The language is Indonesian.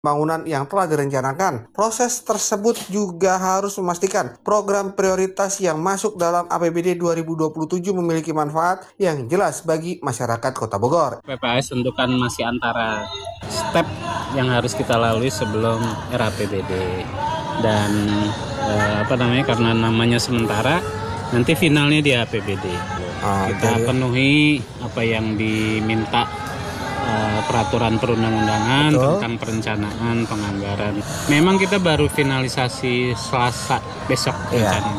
pembangunan yang telah direncanakan. Proses tersebut juga harus memastikan program prioritas yang masuk dalam APBD 2027 memiliki manfaat yang jelas bagi masyarakat Kota Bogor. PPAS tentu kan masih antara step yang harus kita lalui sebelum RAPBD dan karena namanya sementara, nanti finalnya di APBD. Kita penuhi apa yang diminta peraturan perundang-undangan tentang perencanaan penganggaran. Memang kita baru finalisasi Selasa besok rencananya.